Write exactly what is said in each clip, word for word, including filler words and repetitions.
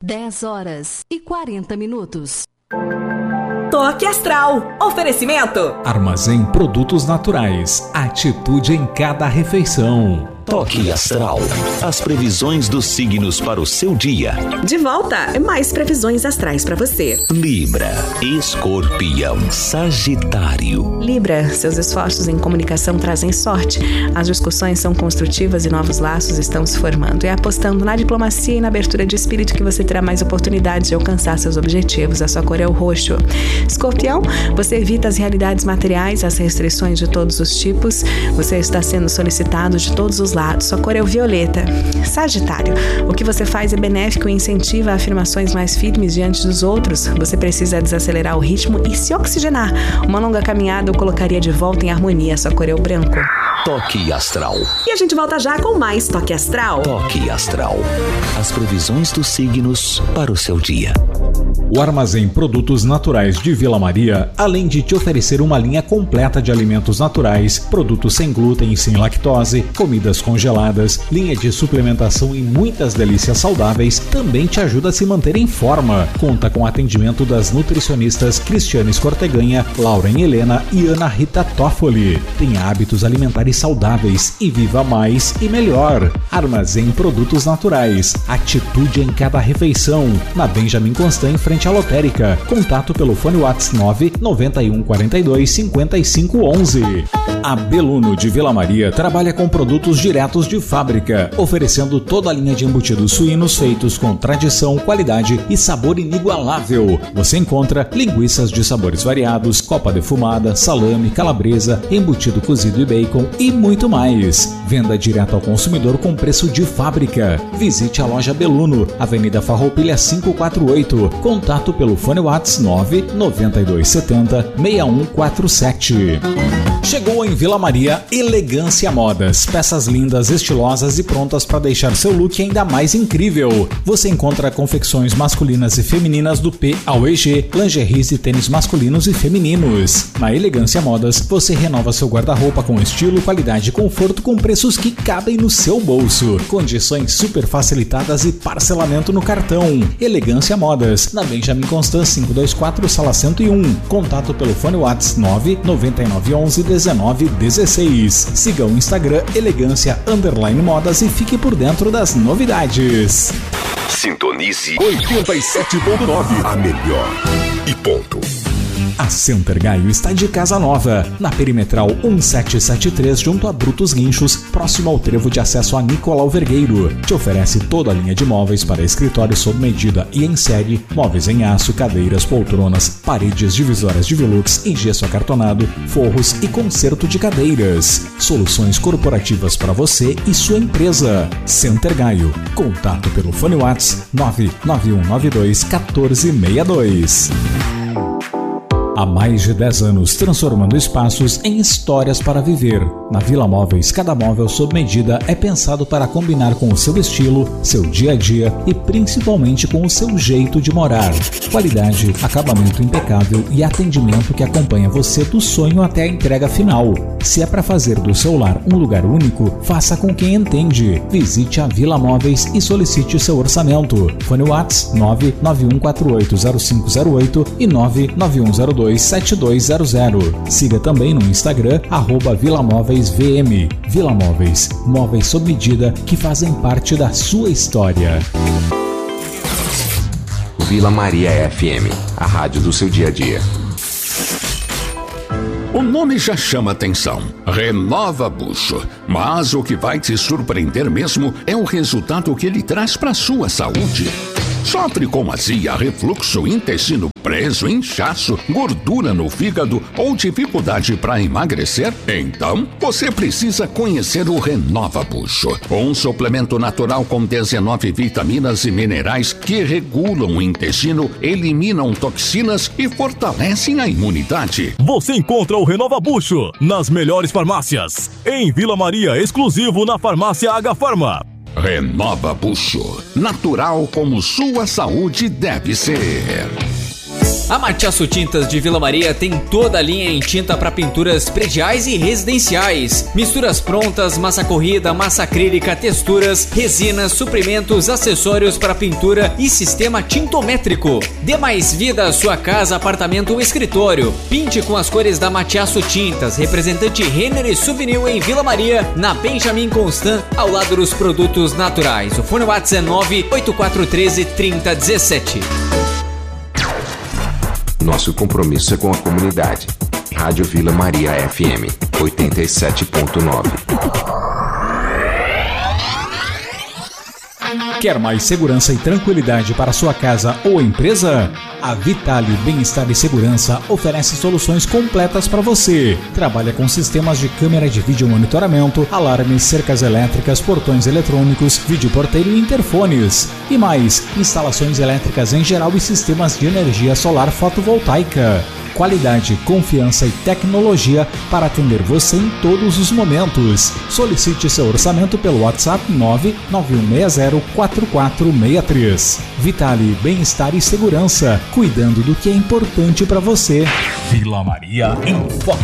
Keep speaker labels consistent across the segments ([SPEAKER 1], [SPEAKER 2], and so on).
[SPEAKER 1] dez horas e quarenta minutos.
[SPEAKER 2] Toque Astral. Oferecimento.
[SPEAKER 3] Armazém Produtos Naturais. Atitude em cada refeição.
[SPEAKER 4] Toque Astral. As previsões dos signos para o seu dia.
[SPEAKER 2] De volta, mais previsões astrais para você.
[SPEAKER 4] Libra, Escorpião, Sagitário.
[SPEAKER 2] Libra, seus esforços em comunicação trazem sorte. As discussões são construtivas e novos laços estão se formando. É apostando na diplomacia e na abertura de espírito que você terá mais oportunidades de alcançar seus objetivos. A sua cor é o roxo. Escorpião, você evita as realidades materiais, as restrições de todos os tipos. Você está sendo solicitado de todos os lados. Sua cor é o violeta. Sagitário, o que você faz é benéfico e incentiva afirmações mais firmes diante dos outros. Você precisa desacelerar o ritmo e se oxigenar. Uma longa caminhada o colocaria de volta em harmonia. Sua cor é o branco.
[SPEAKER 4] Toque Astral.
[SPEAKER 2] E a gente volta já com mais Toque Astral.
[SPEAKER 4] Toque Astral. As previsões dos signos para o seu dia.
[SPEAKER 3] O Armazém Produtos Naturais de Vila Maria, além de te oferecer uma linha completa de alimentos naturais, produtos sem glúten e sem lactose, comidas congeladas, linha de suplementação e muitas delícias saudáveis, também te ajuda a se manter em forma. Conta com atendimento das nutricionistas Cristiane Escorteganha, Lauren Helena e Ana Rita Toffoli. Tenha hábitos alimentares saudáveis e viva mais e melhor. Armazém Produtos Naturais. Atitude em cada refeição. Na Benjamin Constant, em frente à lotérica. Contato pelo fone WhatsApp nove nove um quatro dois cinco cinco um um. A Beluno de Vila Maria trabalha com produtos diretos de fábrica, oferecendo toda a linha de embutidos suínos feitos com tradição, qualidade e sabor inigualável. Você encontra linguiças de sabores variados, copa defumada, salame, calabresa, embutido cozido e bacon e muito mais. Venda direto ao consumidor com preço de fábrica. Visite a loja Beluno, Avenida Farroupilha quinhentos e quarenta e oito. Contato pelo fone WhatsApp nove nove dois sete zero seis um quatro sete. Chegou em Vila Maria Elegância Modas. Peças lindas, estilosas e prontas para deixar seu look ainda mais incrível. Você encontra confecções masculinas e femininas do P ao E G, lingeries e tênis masculinos e femininos. Na Elegância Modas, você renova seu guarda-roupa com estilo, qualidade e conforto com preços que cabem no seu bolso. Condições super facilitadas e parcelamento no cartão. Elegância Modas, na Benjamin Constant quinhentos e vinte e quatro, sala cento e um. Contato pelo fone WhatsApp nove nove nove um um dezenove dezesseis. Siga o Instagram Elegância Underline Modas e fique por dentro das novidades.
[SPEAKER 4] Sintonize oitenta e sete ponto nove. A melhor. E ponto.
[SPEAKER 3] A Center Gaio está de casa nova, na Perimetral cento e setenta e três, junto a Brutos Guinchos, próximo ao trevo de acesso a Nicolau Vergueiro. Te oferece toda a linha de móveis para escritório sob medida e em série, móveis em aço, cadeiras, poltronas, paredes divisórias de velux em gesso acartonado, forros e conserto de cadeiras. Soluções corporativas para você e sua empresa. Center Gaio. Contato pelo fone WhatsApp nove nove um nove dois um quatro seis dois. Há mais de dez anos transformando espaços em histórias para viver. Na Vila Móveis, cada móvel sob medida é pensado para combinar com o seu estilo, seu dia a dia e principalmente com o seu jeito de morar. Qualidade, acabamento impecável e atendimento que acompanha você do sonho até a entrega final. Se é para fazer do seu lar um lugar único, faça com quem entende. Visite a Vila Móveis e solicite o seu orçamento. Fone WhatsApp nove nove um quatro oito zero cinco zero oito e nove nove um zero dois sete dois zero zero. Siga também no Instagram, arroba Vila Móveis V M. Vila Móveis, móveis sob medida que fazem parte da sua história.
[SPEAKER 5] Vila Maria F M, a rádio do seu dia a dia.
[SPEAKER 6] O nome já chama atenção, Renova Bucho, mas o que vai te surpreender mesmo é o resultado que ele traz para sua saúde. Sofre com azia, refluxo, intestino preso, inchaço, gordura no fígado ou dificuldade para emagrecer? Então, você precisa conhecer o Renova Bucho, um suplemento natural com dezenove vitaminas e minerais que regulam o intestino, eliminam toxinas e fortalecem a imunidade.
[SPEAKER 7] Você encontra o Renova Bucho nas melhores farmácias. Em Vila Maria, exclusivo na farmácia H Farma.
[SPEAKER 6] Renova Bucho, natural como sua saúde deve ser.
[SPEAKER 8] A Matiaço Tintas de Vila Maria tem toda a linha em tinta para pinturas prediais e residenciais. Misturas prontas, massa corrida, massa acrílica, texturas, resinas, suprimentos, acessórios para pintura e sistema tintométrico. Dê mais vida à sua casa, apartamento ou escritório. Pinte com as cores da Matiaço Tintas, representante Renner e Souvenir em Vila Maria, na Benjamin Constant, ao lado dos produtos naturais. O fone WhatsApp é nove oito quatro um três, três zero um sete.
[SPEAKER 5] Nosso compromisso é com a comunidade. Rádio Vila Maria F M oitenta e sete ponto nove.
[SPEAKER 3] Quer mais segurança e tranquilidade para sua casa ou empresa? A Vitale Bem-Estar e Segurança oferece soluções completas para você. Trabalha com sistemas de câmera de vídeo monitoramento, alarmes, cercas elétricas, portões eletrônicos, vídeo porteiro e interfones. E mais, instalações elétricas em geral e sistemas de energia solar fotovoltaica. Qualidade, confiança e tecnologia para atender você em todos os momentos. Solicite seu orçamento pelo WhatsApp nove nove um seis zero quatro quatro seis três. Vitale Bem-Estar e Segurança, cuidando do que é importante para você.
[SPEAKER 7] Vila Maria em Foco.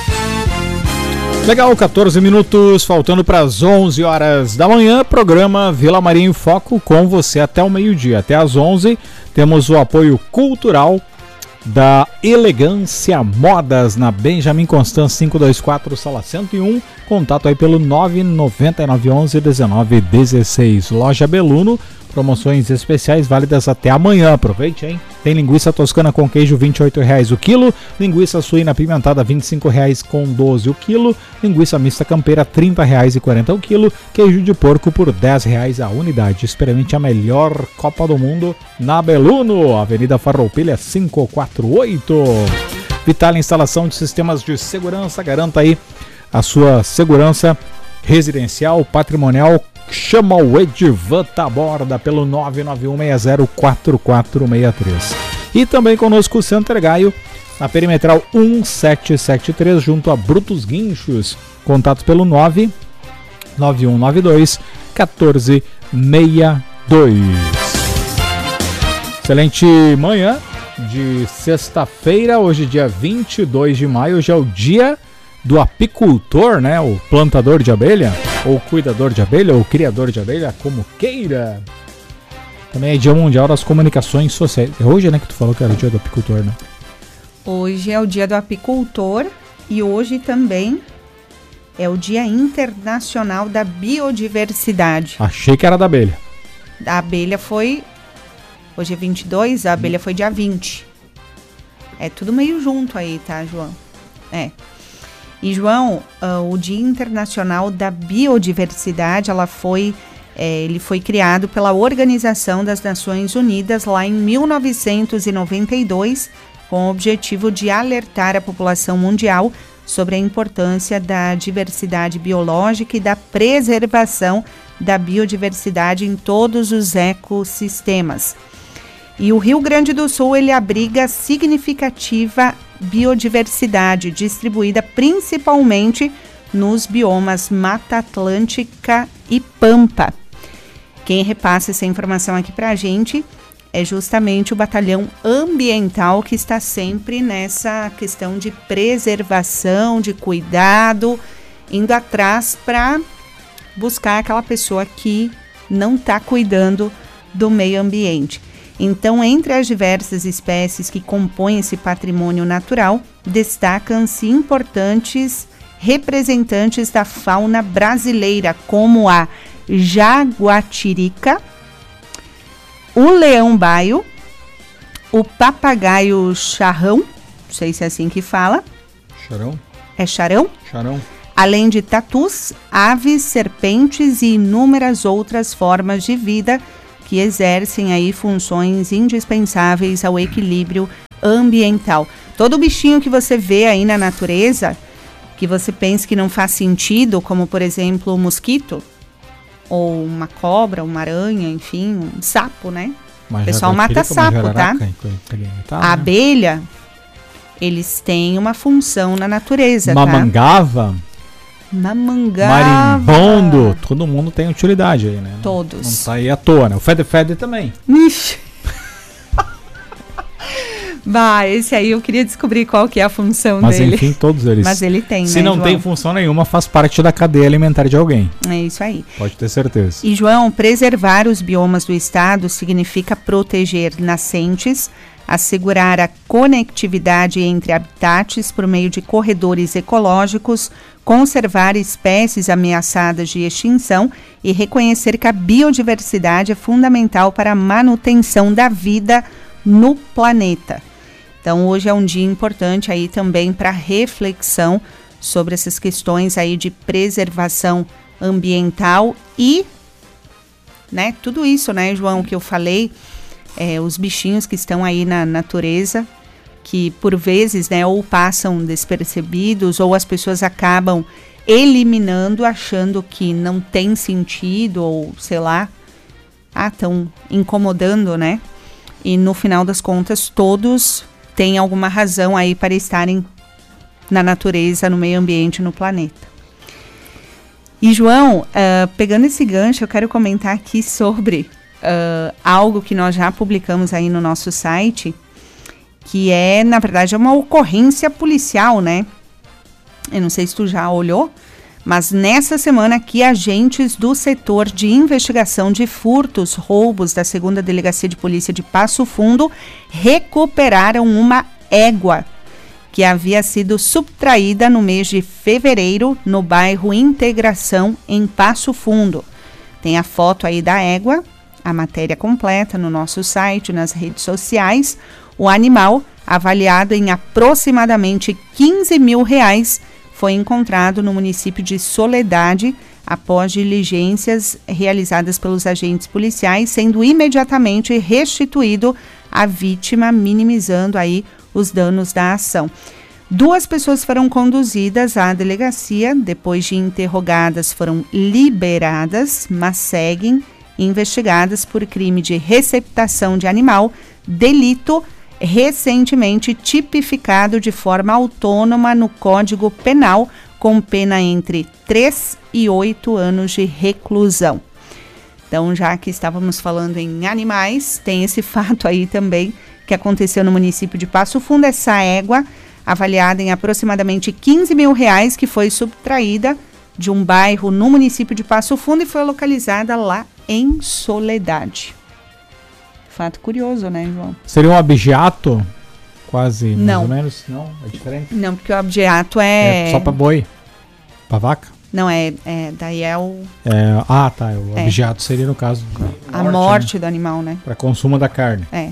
[SPEAKER 3] Legal, catorze minutos, faltando para as onze horas da manhã, programa Vila Maria em Foco com você até o meio-dia. Até às onze, temos o apoio cultural da Elegância Modas na Benjamin Constant cinco dois quatro, sala cento e um. Contato aí pelo nove nove nove um um um nove um seis. Loja Beluno, promoções especiais válidas até amanhã. Aproveite, hein? Tem linguiça toscana com queijo vinte e oito reais o quilo, linguiça suína apimentada vinte e cinco reais com doze o quilo, linguiça mista campeira trinta reais e quarenta o quilo, queijo de porco por dez reais a unidade. Experimente a melhor Copa do Mundo na Beluno, Avenida Farroupilha quinhentos e quarenta e oito. Vitale Instalação de Sistemas de Segurança, garanta aí a sua segurança residencial, patrimonial. Chama o Edivan Taborda pelo nove nove um seis zero quatro quatro seis três. E também conosco o Center Gaio, na Perimetral um sete sete três, junto a Brutus Guinchos. Contato pelo nove nove um nove dois um quatro seis dois. Excelente manhã de sexta-feira, hoje dia vinte e dois de maio, hoje é o dia do apicultor, né? O plantador de abelha, ou cuidador de abelha, ou criador de abelha, como queira. Também é dia mundial das comunicações sociais. É hoje, né, que tu falou que era o dia do apicultor, né?
[SPEAKER 9] Hoje é o dia do apicultor e hoje também é o dia internacional da biodiversidade.
[SPEAKER 3] Achei que era da abelha.
[SPEAKER 9] A abelha foi... Hoje é vinte e dois, a abelha foi dia vinte. É tudo meio junto aí, tá, João? É. E, João, uh, o Dia Internacional da Biodiversidade, ela foi, é, ele foi criado pela Organização das Nações Unidas lá em mil novecentos e noventa e dois, com o objetivo de alertar a população mundial sobre a importância da diversidade biológica e da preservação da biodiversidade em todos os ecossistemas. E o Rio Grande do Sul, ele abriga significativa biodiversidade, distribuída principalmente nos biomas Mata Atlântica e Pampa. Quem repassa essa informação aqui para a gente é justamente o Batalhão Ambiental, que está sempre nessa questão de preservação, de cuidado, indo atrás para buscar aquela pessoa que não está cuidando do meio ambiente. Então, entre as diversas espécies que compõem esse patrimônio natural, destacam-se importantes representantes da fauna brasileira, como a jaguatirica, o leão-baio, o papagaio charrão, não sei se é assim que fala.
[SPEAKER 3] Charão?
[SPEAKER 9] É charão?
[SPEAKER 3] Charão.
[SPEAKER 9] Além de tatus, aves, serpentes e inúmeras outras formas de vida que exercem aí funções indispensáveis ao equilíbrio ambiental. Todo bichinho que você vê aí na natureza, que você pensa que não faz sentido, como por exemplo o mosquito, ou uma cobra, uma aranha, enfim, um sapo, né? O pessoal mata sapo, tá? A abelha, eles têm uma função na natureza, tá?
[SPEAKER 3] Mamangava.
[SPEAKER 9] Mamangava.
[SPEAKER 3] Marimbondo, todo mundo tem utilidade aí, né?
[SPEAKER 9] Todos.
[SPEAKER 3] Não tá aí à toa, né? O Fede Fede também.
[SPEAKER 9] Ixi. Bah, esse aí eu queria descobrir qual que é a função
[SPEAKER 3] Mas,
[SPEAKER 9] dele.
[SPEAKER 3] Mas enfim, todos eles.
[SPEAKER 9] Mas ele tem,
[SPEAKER 3] Se
[SPEAKER 9] né,
[SPEAKER 3] não
[SPEAKER 9] João?
[SPEAKER 3] tem função nenhuma, faz parte da cadeia alimentar de alguém.
[SPEAKER 9] É isso aí.
[SPEAKER 3] Pode ter certeza.
[SPEAKER 9] E, João, preservar os biomas do estado significa proteger nascentes, assegurar a conectividade entre habitats por meio de corredores ecológicos, conservar espécies ameaçadas de extinção e reconhecer que a biodiversidade é fundamental para a manutenção da vida no planeta. Então, hoje é um dia importante aí também para reflexão sobre essas questões aí de preservação ambiental e, né, tudo isso, né, João, que eu falei, é, os bichinhos que estão aí na natureza, que por vezes, né, ou passam despercebidos ou as pessoas acabam eliminando, achando que não tem sentido ou, sei lá, ah, estão incomodando, né? E no final das contas, todos têm alguma razão aí para estarem na natureza, no meio ambiente, no planeta. E, João, uh, pegando esse gancho, eu quero comentar aqui sobre uh, algo que nós já publicamos aí no nosso site, que é, na verdade, é uma ocorrência policial, né? Eu não sei se tu já olhou, mas nessa semana aqui, agentes do setor de investigação de furtos, roubos da segunda Delegacia de Polícia de Passo Fundo recuperaram uma égua que havia sido subtraída no mês de fevereiro no bairro Integração, em Passo Fundo. Tem a foto aí da égua, a matéria completa no nosso site, nas redes sociais. O animal, avaliado em aproximadamente quinze mil reais, foi encontrado no município de Soledade após diligências realizadas pelos agentes policiais, sendo imediatamente restituído à vítima, minimizando aí os danos da ação. Duas pessoas foram conduzidas à delegacia, depois de interrogadas foram liberadas, mas seguem investigadas por crime de receptação de animal, delito recentemente tipificado de forma autônoma no Código Penal, com pena entre três e oito anos de reclusão. Então, já que estávamos falando em animais, tem esse fato aí também que aconteceu no município de Passo Fundo, essa égua avaliada em aproximadamente quinze mil reais, que foi subtraída de um bairro no município de Passo Fundo e foi localizada lá em Soledade. Fato curioso, né, João?
[SPEAKER 3] Seria um abjeato? Quase, mais
[SPEAKER 9] Não.
[SPEAKER 3] ou menos? Não? É diferente?
[SPEAKER 9] Não, porque o abjeato é...
[SPEAKER 3] É só pra boi? Pra vaca?
[SPEAKER 9] Não, é, é daí é o...
[SPEAKER 3] É, ah, tá. O
[SPEAKER 9] É.
[SPEAKER 3] abjeato seria, no caso,
[SPEAKER 9] a morte do animal, né?
[SPEAKER 3] para consumo da carne.
[SPEAKER 9] É.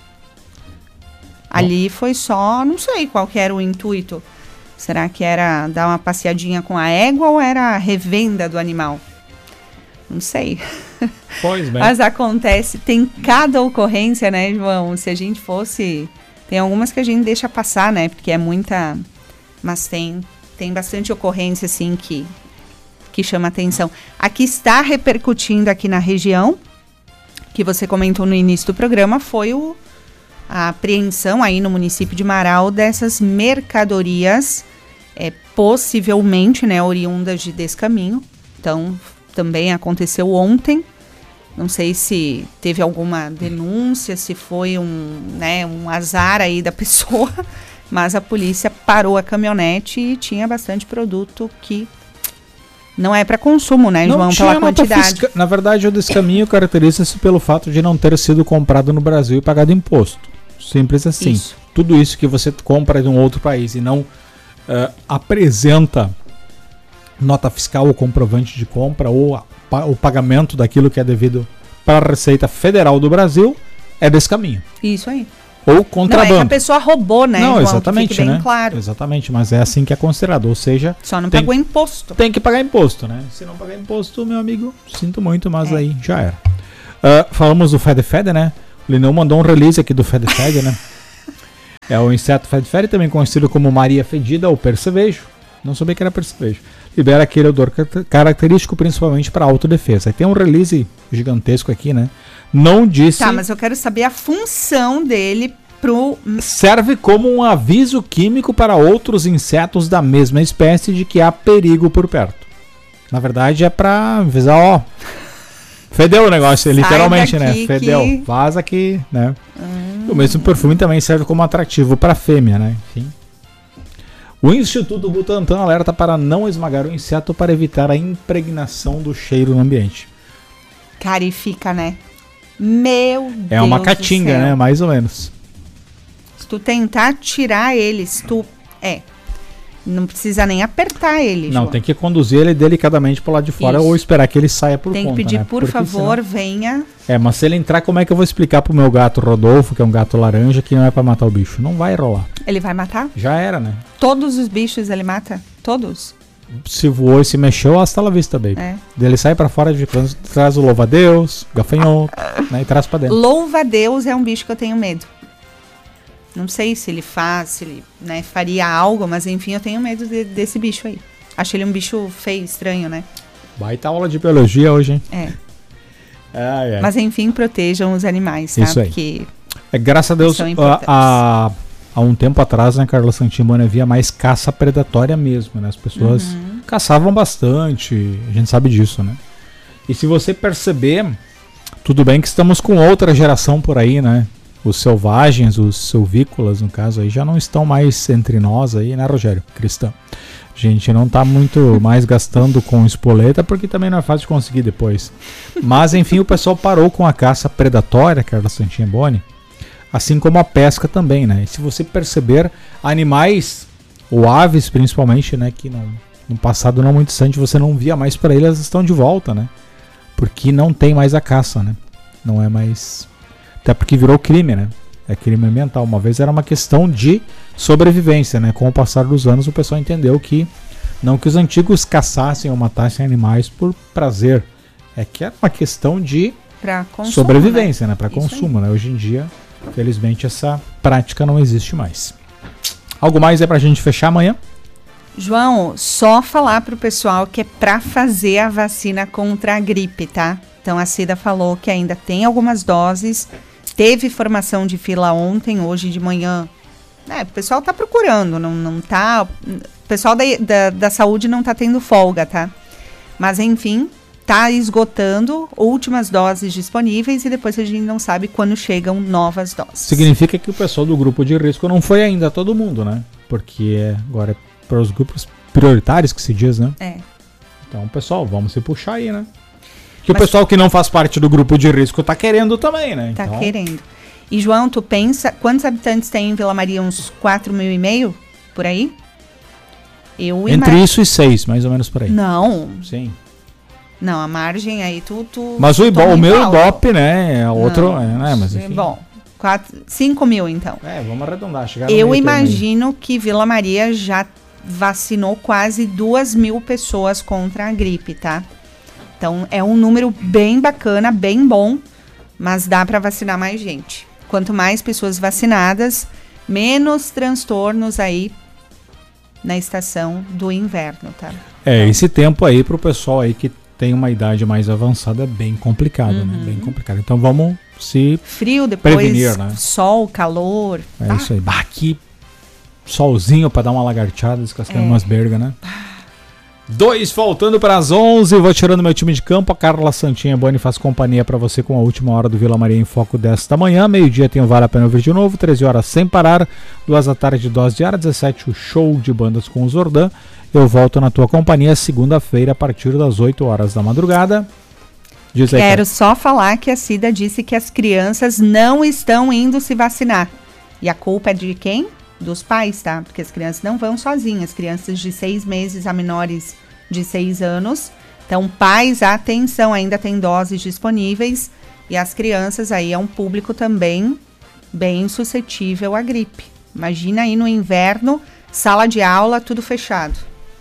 [SPEAKER 9] Ali foi só, não sei qual que era o intuito. Será que era dar uma passeadinha com a égua ou era a revenda do animal? Não sei.
[SPEAKER 3] Pois bem.
[SPEAKER 9] Mas acontece, tem cada ocorrência, né, João? Se a gente fosse... Tem algumas que a gente deixa passar, né? Porque é muita... Mas tem, tem bastante ocorrência, assim, que, que chama atenção. Aqui está repercutindo aqui na região, que você comentou no início do programa, foi o, a apreensão aí no município de Marau dessas mercadorias, é, possivelmente, né, oriundas de descaminho. Então, também aconteceu ontem. Não sei se teve alguma denúncia, se foi um, né, um azar aí da pessoa, mas a polícia parou a caminhonete e tinha bastante produto que não é para consumo, né,
[SPEAKER 3] Não
[SPEAKER 9] João,
[SPEAKER 3] tinha
[SPEAKER 9] pela
[SPEAKER 3] nota
[SPEAKER 9] quantidade.
[SPEAKER 3] fisca- Na verdade, o descaminho caracteriza-se pelo fato de não ter sido comprado no Brasil e pagado imposto. Simples assim.
[SPEAKER 9] Isso.
[SPEAKER 3] Tudo isso que você compra de um outro país e não eh, apresenta nota fiscal ou comprovante de compra ou a, pa- o pagamento daquilo que é devido para a Receita Federal do Brasil é descaminho.
[SPEAKER 9] Isso aí.
[SPEAKER 3] Ou
[SPEAKER 9] Não,
[SPEAKER 3] contrabando.
[SPEAKER 9] é que a pessoa roubou, né,
[SPEAKER 3] Não,
[SPEAKER 9] João, que
[SPEAKER 3] exatamente,
[SPEAKER 9] fique bem
[SPEAKER 3] né?
[SPEAKER 9] claro.
[SPEAKER 3] Exatamente, mas é assim que é considerado. Ou seja,
[SPEAKER 9] Só não
[SPEAKER 3] tem-
[SPEAKER 9] pagou imposto.
[SPEAKER 3] tem que pagar imposto, né? Se não pagar imposto, meu amigo, sinto muito, mas
[SPEAKER 9] É.
[SPEAKER 3] aí já era. Ah, falamos do Fede Fede, né? O Lineu mandou um release aqui do Fede Fede, né? É o inseto Fede Fede, também conhecido como Maria Fedida ou percevejo. Não sabia que era percevejo. Libera aquele odor car- característico principalmente para autodefesa. Aí tem um release gigantesco aqui, né? Não disse...
[SPEAKER 9] Tá, mas eu quero saber a função dele pro...
[SPEAKER 3] Serve como um aviso químico para outros insetos da mesma espécie de que há perigo por perto. Na verdade é para avisar, ó, fedeu o negócio,
[SPEAKER 9] Sai
[SPEAKER 3] literalmente, né?
[SPEAKER 9] daqui
[SPEAKER 3] Fedeu,
[SPEAKER 9] que-
[SPEAKER 3] vaza aqui, né?
[SPEAKER 9] Hum.
[SPEAKER 3] O mesmo perfume também serve como atrativo para a fêmea, né? Enfim. O Instituto Butantan alerta para não esmagar o inseto para evitar a impregnação do cheiro no ambiente.
[SPEAKER 9] Carifica, né? Meu Deus.
[SPEAKER 3] É uma caatinga, né? Mais ou menos.
[SPEAKER 9] Se tu tentar tirar ele, se tu... É. Não precisa nem apertar ele,
[SPEAKER 3] Não,
[SPEAKER 9] João.
[SPEAKER 3] tem que conduzir ele delicadamente pro lado de fora. Isso. Ou esperar que ele saia por
[SPEAKER 9] tem
[SPEAKER 3] conta,
[SPEAKER 9] Tem que pedir,
[SPEAKER 3] né?
[SPEAKER 9] por
[SPEAKER 3] Porque
[SPEAKER 9] favor,
[SPEAKER 3] senão...
[SPEAKER 9] venha.
[SPEAKER 3] É, mas se ele entrar, como é que eu vou explicar pro meu gato Rodolfo, que é um gato laranja, que não é pra matar o bicho? Não vai rolar.
[SPEAKER 9] Ele vai matar?
[SPEAKER 3] Já era, né?
[SPEAKER 9] Todos os bichos ele mata? Todos?
[SPEAKER 3] Se voou e se mexeu, hasta la vista, baby.
[SPEAKER 9] É.
[SPEAKER 3] Ele sai pra fora, de traz o louva-a-Deus, gafanhoto, né? E traz pra dentro.
[SPEAKER 9] Louva-a-Deus é um bicho que eu tenho medo. Não sei se ele faz, se ele, né, faria algo, mas enfim, eu tenho medo de, desse bicho aí. Acho ele um bicho feio, estranho, né?
[SPEAKER 3] Baita aula de biologia hoje, hein?
[SPEAKER 9] É.
[SPEAKER 3] Ai, ai.
[SPEAKER 9] Mas enfim, protejam os animais, tá?
[SPEAKER 3] Isso aí.
[SPEAKER 9] Porque
[SPEAKER 3] é, graças a Deus, há, há um tempo atrás, né, Carla Santini, havia mais caça predatória mesmo, né? As pessoas uhum. caçavam bastante, a gente sabe disso, né? E se você perceber, tudo bem que estamos com outra geração por aí, né? Os selvagens, os silvícolas, no caso, aí já não estão mais entre nós aí, né, Rogério? Cristão. A gente não tá muito mais gastando com espoleta, porque também não é fácil de conseguir depois. Mas, enfim, o pessoal parou com a caça predatória, Carla Santinha Boni, assim como a pesca também, né? E se você perceber, animais, ou aves principalmente, né, que não, no passado não muito distante você não via mais por aí, elas estão de volta, né? Porque não tem mais a caça, né? Não é mais... Até porque virou crime, né? É crime ambiental. Uma vez era uma questão de sobrevivência, né? Com o passar dos anos o pessoal entendeu que não que os antigos caçassem ou matassem animais por prazer. É que era uma questão de
[SPEAKER 9] pra consumo,
[SPEAKER 3] sobrevivência, né? né? Para
[SPEAKER 9] Isso
[SPEAKER 3] consumo,
[SPEAKER 9] aí.
[SPEAKER 3] né? Hoje em dia, felizmente, essa prática não existe mais. Algo mais é pra gente fechar amanhã?
[SPEAKER 9] João, só falar pro pessoal que é pra fazer a vacina contra a gripe, tá? Então a Cida falou que ainda tem algumas doses. Teve formação de fila ontem, hoje de manhã. É, o pessoal tá procurando, não, não tá... O pessoal da, da, da saúde não tá tendo folga, tá? Mas, enfim, tá esgotando últimas doses disponíveis e depois a gente não sabe quando chegam novas doses.
[SPEAKER 3] Significa que o pessoal do grupo de risco não foi ainda todo mundo, né? Porque agora é para os grupos prioritários que se diz, né?
[SPEAKER 9] É.
[SPEAKER 3] Então, pessoal, vamos se puxar aí, né? Que
[SPEAKER 9] Mas,
[SPEAKER 3] o pessoal que não faz parte do grupo de risco tá querendo também, né?
[SPEAKER 9] Tá
[SPEAKER 3] então...
[SPEAKER 9] querendo. E, João, tu pensa, quantos habitantes tem em Vila Maria? Uns quatro mil e meio? Por aí? Eu
[SPEAKER 3] Entre
[SPEAKER 9] imag...
[SPEAKER 3] isso e seis, mais ou menos por aí.
[SPEAKER 9] Não.
[SPEAKER 3] Sim.
[SPEAKER 9] Não, a margem aí tu... tu
[SPEAKER 3] mas o, Ibo, o meu Ibope, né? É outro...
[SPEAKER 9] Não,
[SPEAKER 3] é, né? Mas, enfim.
[SPEAKER 9] Bom, quatro, cinco mil então.
[SPEAKER 3] É, vamos arredondar. Chegar
[SPEAKER 9] Eu imagino que Vila Maria já vacinou quase duas mil pessoas contra a gripe, tá? Então, é um número bem bacana, bem bom, mas dá para vacinar mais gente. Quanto mais pessoas vacinadas, menos transtornos aí na estação do inverno, tá?
[SPEAKER 3] É, então, esse tempo aí pro pessoal aí que tem uma idade mais avançada é bem complicado, uhum. né? Bem complicado. Então, vamos se
[SPEAKER 9] Frio depois,
[SPEAKER 3] prevenir, né?
[SPEAKER 9] Sol, calor.
[SPEAKER 3] É
[SPEAKER 9] tá?
[SPEAKER 3] isso aí. Bah, aqui, solzinho para dar uma lagarteada, descascando é. umas bergas, né? Dois faltando para as onze, vou tirando meu time de campo. A Carla Santinha Boni faz companhia para você com a última hora do Vila Maria em Foco desta manhã. Meio-dia tem o Vale a Pena Ouvir de novo, treze horas sem parar, duas da tarde, dose diária, dezessete o show de bandas com o Zordan. Eu volto na tua companhia segunda-feira a partir das oito horas da madrugada. Diz aí,
[SPEAKER 9] Quero
[SPEAKER 3] cara.
[SPEAKER 9] só falar que a Cida disse que as crianças não estão indo se vacinar. E a culpa é de quem? Dos pais, tá? Porque as crianças não vão sozinhas, crianças de seis meses a menores de seis anos. Então, pais, atenção, ainda tem doses disponíveis. E as crianças aí é um público também bem suscetível à gripe. Imagina aí no inverno, sala de aula, tudo fechado.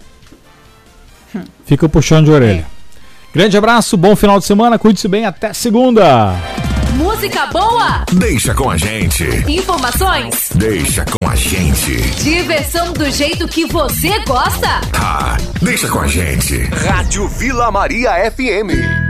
[SPEAKER 3] Hum. Fica o puxão de orelha. É. Grande abraço, bom final de semana, cuide-se bem, até segunda!
[SPEAKER 1] Música boa?
[SPEAKER 4] Deixa com a gente.
[SPEAKER 1] Informações?
[SPEAKER 4] Deixa com a gente.
[SPEAKER 1] Diversão do jeito que você gosta?
[SPEAKER 4] Ah, deixa com a gente. Rádio Vila Maria F M.